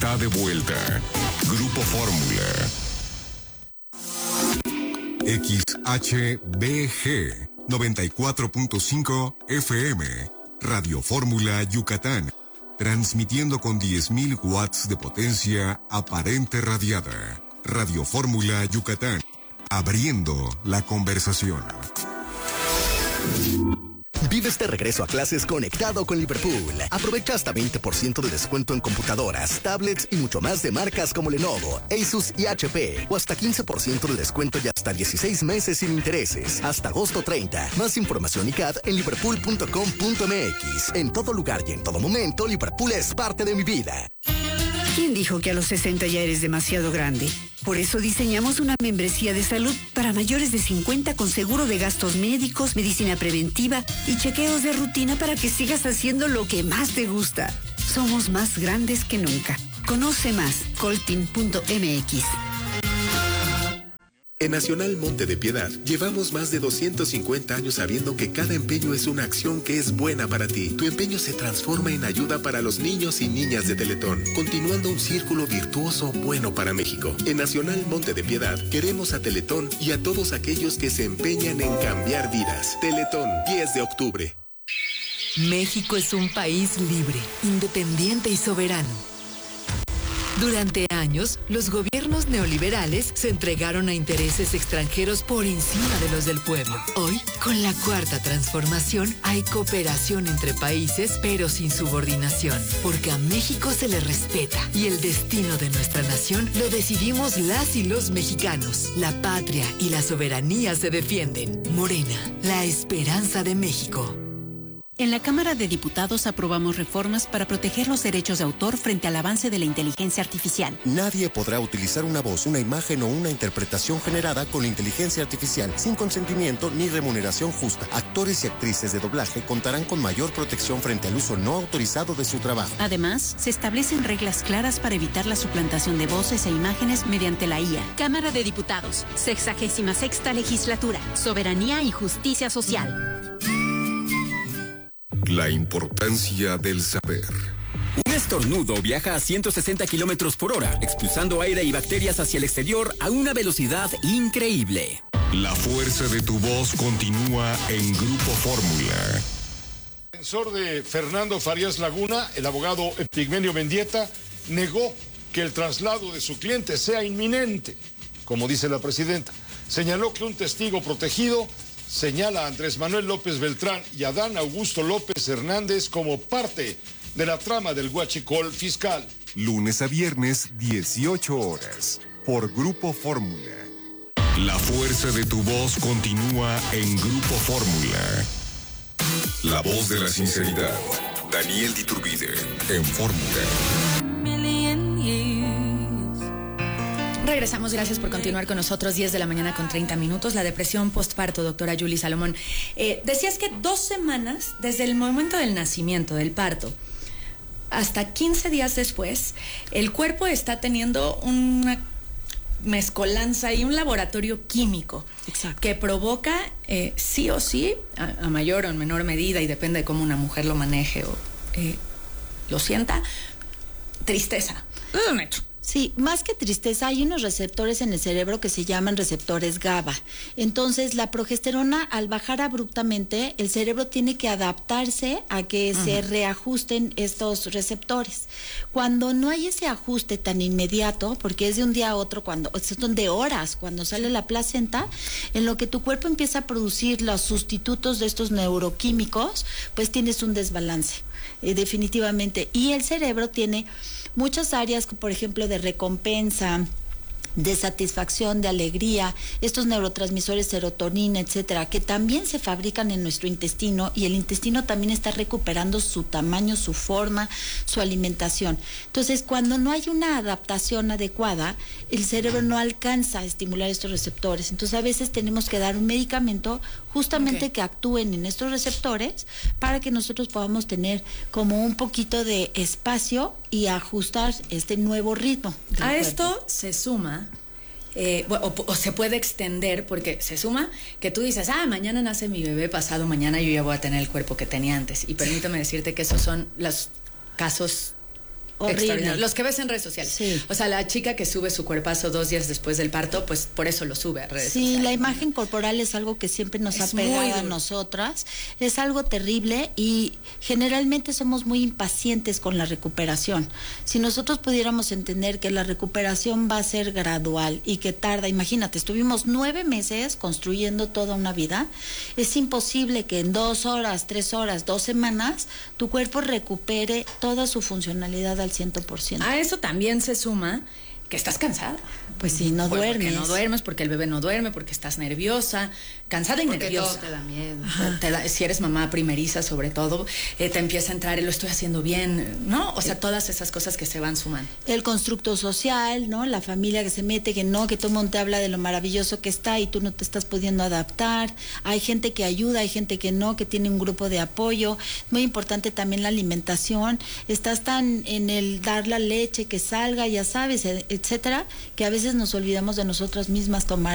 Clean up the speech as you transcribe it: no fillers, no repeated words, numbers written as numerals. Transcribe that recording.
está de vuelta. Grupo Fórmula. XHBG 94.5 FM. Radio Fórmula Yucatán. Transmitiendo con 10.000 watts de potencia aparente radiada. Radio Fórmula Yucatán. Abriendo la conversación. Vive este regreso a clases conectado con Liverpool. Aprovecha hasta 20% de descuento en computadoras, tablets y mucho más de marcas como Lenovo, Asus y HP. O hasta 15% de descuento y hasta 16 meses sin intereses. Hasta agosto 30. Más información y CAD en liverpool.com.mx. En todo lugar y en todo momento, Liverpool es parte de mi vida. ¿Quién dijo que a los 60 ya eres demasiado grande? Por eso diseñamos una membresía de salud para mayores de 50 con seguro de gastos médicos, medicina preventiva y chequeos de rutina para que sigas haciendo lo que más te gusta. Somos más grandes que nunca. Conoce más, coltin.mx. En Nacional Monte de Piedad, llevamos más de 250 años sabiendo que cada empeño es una acción que es buena para ti. Tu empeño se transforma en ayuda para los niños y niñas de Teletón, continuando un círculo virtuoso bueno para México. En Nacional Monte de Piedad, queremos a Teletón y a todos aquellos que se empeñan en cambiar vidas. Teletón, 10 de octubre. México es un país libre, independiente y soberano. Durante años, los gobiernos neoliberales se entregaron a intereses extranjeros por encima de los del pueblo. Hoy, con la Cuarta Transformación, hay cooperación entre países, pero sin subordinación, porque a México se le respeta y el destino de nuestra nación lo decidimos las y los mexicanos. La patria y la soberanía se defienden. Morena, la esperanza de México. En la Cámara de Diputados aprobamos reformas para proteger los derechos de autor frente al avance de la inteligencia artificial. Nadie podrá utilizar una voz, una imagen o una interpretación generada con la inteligencia artificial sin consentimiento ni remuneración justa. Actores y actrices de doblaje contarán con mayor protección frente al uso no autorizado de su trabajo. Además, se establecen reglas claras para evitar la suplantación de voces e imágenes mediante la IA. Cámara de Diputados, 66ª Legislatura, Soberanía y Justicia Social. La importancia del saber. Un estornudo viaja a 160 kilómetros por hora, expulsando aire y bacterias hacia el exterior a una velocidad increíble. La fuerza de tu voz continúa en Grupo Fórmula. El defensor de Fernando Farías Laguna, el abogado Epigmenio Mendieta, negó que el traslado de su cliente sea inminente, como dice la presidenta. Señaló que un testigo protegido señala a Andrés Manuel López Beltrán y a Adán Augusto López Hernández como parte de la trama del huachicol fiscal. Lunes a viernes, 18 horas, por Grupo Fórmula. La fuerza de tu voz continúa en Grupo Fórmula. La voz de la sinceridad. Daniel Diturbide, en Fórmula. Regresamos, gracias por continuar con nosotros, 10 de la mañana con 30 minutos. La depresión postparto, doctora Yuli Salomón. Decías que 2 semanas, desde el momento del nacimiento, del parto, hasta 15 días después, el cuerpo está teniendo una mezcolanza y un laboratorio químico. Exacto. Que provoca, sí o sí, a mayor o en menor medida, y depende de cómo una mujer lo maneje o lo sienta, tristeza. Sí, más que tristeza, hay unos receptores en el cerebro que se llaman receptores GABA. Entonces, la progesterona, al bajar abruptamente, el cerebro tiene que adaptarse a que se reajusten estos receptores. Cuando no hay ese ajuste tan inmediato, porque es de un día a otro, son de horas, cuando sale la placenta, en lo que tu cuerpo empieza a producir los sustitutos de estos neuroquímicos, pues tienes un desbalance, definitivamente. Y el cerebro tiene muchas áreas, por ejemplo, de recompensa, de satisfacción, de alegría, estos neurotransmisores serotonina, etcétera, que también se fabrican en nuestro intestino, y el intestino también está recuperando su tamaño, su forma, su alimentación. Entonces, cuando no hay una adaptación adecuada, el cerebro no alcanza a estimular estos receptores. Entonces, a veces tenemos que dar un medicamento justamente que actúen en estos receptores para que nosotros podamos tener como un poquito de espacio y ajustar este nuevo ritmo del cuerpo. Esto se suma, o se puede extender, porque se suma que tú dices, mañana nace mi bebé, pasado mañana yo ya voy a tener el cuerpo que tenía antes. Y permítame decirte que esos son los casos Horrible. Los que ves en redes sociales. Sí. O sea, la chica que sube su cuerpazo 2 días después del parto, pues por eso lo sube a redes sociales. Sí, la imagen corporal es algo que siempre nos ha pegado a nosotras. Es algo terrible y generalmente somos muy impacientes con la recuperación. Si nosotros pudiéramos entender que la recuperación va a ser gradual y que tarda, imagínate, estuvimos 9 meses construyendo toda una vida, es imposible que en 2 horas, 3 horas, 2 semanas, tu cuerpo recupere toda su funcionalidad al 100%. A eso también se suma que estás cansada. Pues sí, no duermes. Porque no duermes, porque el bebé no duerme, porque estás nerviosa, cansada y porque nerviosa. todo te da miedo. Si eres mamá primeriza, sobre todo, te empieza a entrar, lo estoy haciendo bien, ¿no? O sea, todas esas cosas que se van sumando. El constructo social, ¿no? La familia que se mete, que todo el mundo te habla de lo maravilloso que está y tú no te estás pudiendo adaptar. Hay gente que ayuda, hay gente que no, que tiene un grupo de apoyo. Muy importante también la alimentación. Estás tan en el dar la leche, que salga, ya sabes, etcétera, que a veces nos olvidamos de nosotras mismas tomar